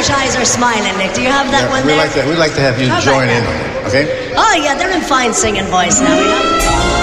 Irish eyes are smiling, Nick. Do you have that one there? We'd like to have you join in, okay? Oh, yeah, they're in fine singing voice now. We love it.